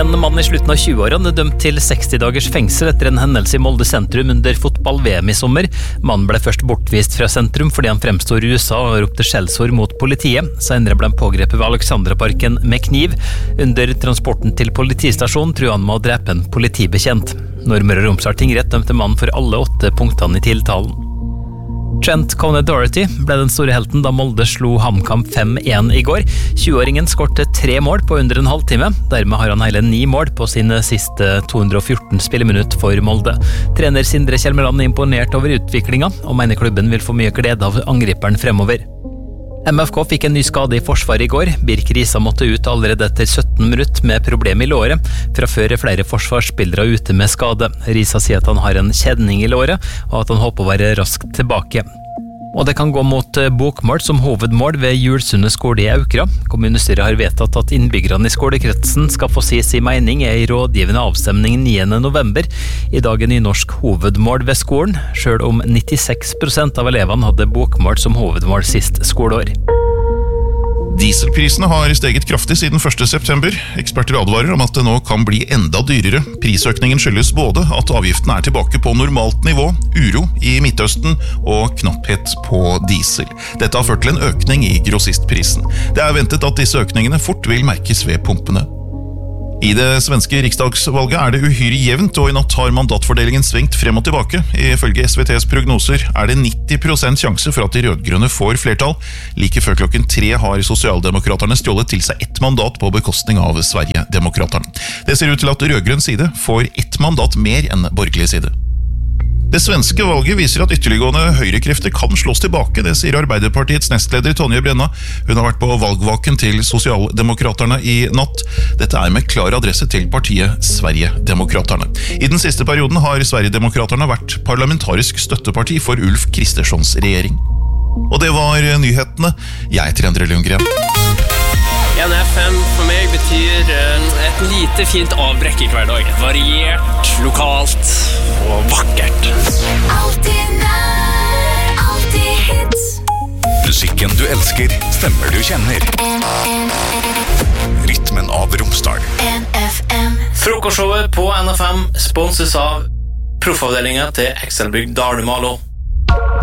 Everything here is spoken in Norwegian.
En mann I slutten av 20-årene dømt til 60 dagers fengsel etter en hendelse I Molde sentrum under fotball-VM I sommer. Mannen ble først bortvist fra sentrum fordi han fremstod rusa og ropte skjellsord mot politiet. Senere ble han pågrepet ved Alexandraparken med kniv. Under transporten til politistasjonen truet han med å drepe en politibetjent. Møre og Romsdal tingrett dømte mannen for alle 8 punktene I tiltalen. Trent Conor-Doherty ble den store helten da Molde slo HamKam 5-1 I går. 20-åringen skårte 3 mål på under en halvtime. Dermed har han hele 9 mål på sine siste 214 spilleminutt for Molde. Trener Sindre Kjelmeland imponert over utviklingen, og mener klubben vil få mye glede av angriperen fremover. MFK fikk en ny skade I forsvaret I går. Birk Risa måtte ut allerede etter 17 minutter med problem I låret. Fra før flere forsvarsspillere ute med skade. Risa sier at han har en kjedning I låret, og at han håper å være raskt tilbake. Og det kan gå mot bokmål som hovedmål ved Julsundet skole I Aukra. Kommunestyret har vedtatt at innbyggerne I skolekretsen skal få si sin mening I rådgivende avstemning 9. november. I dag nynorsk hovedmål ved skolen, selv om 96% av elevene hadde bokmål som hovedmål sist skoleår. Dieselprisene har steget kraftig siden 1. september. Eksperter advarer om at det nå kan bli enda dyrere. Prisøkningen skyldes både at avgiften tilbake på normalt nivå, uro I Midtøsten og knapphet på diesel. Dette har ført til en økning I grossistprisen. Det ventet at disse økningene fort vil merkes ved pumpene. I det svenske riksdagsvalget det uhyre jevnt, og I natt har mandatfordelingen svingt frem og tilbake. Ifølge SVTs prognoser det 90% sjanse for at de rødgrønne får flertall. Like før klokken 3 har Sosialdemokraterne stjålet til seg 1 mandat på bekostning av Sverigedemokraterne. Det ser ut til at rødgrønn side får 1 mandat mer enn borgerlig side. Det svenske valget viser at ytterliggående høyrekrefter kan slås tilbake, det sier Arbeiderpartiets nestleder Tonje Brenna. Hun har vært på valgvaken til Sosialdemokraterne I natt. Dette med klar adresse til partiet Sverigedemokraterne. I den siste perioden har Sverigedemokraterne vært parlamentarisk støtteparti for Ulf Kristerssons regjering. Og det var nyhetene. Jeg heter Endre Lundgren. NFM for meg betyr et lite fint avbrekk I hverdagen. Variert, lokalt og vakkert. Alltid nær, alltid hits. Musikken du elsker, stemmer du kjenner. Rytmen av Romsdal. NFM. Frokostshowet på NFM sponses av proffavdelingen til Excelbygg Dalmalo.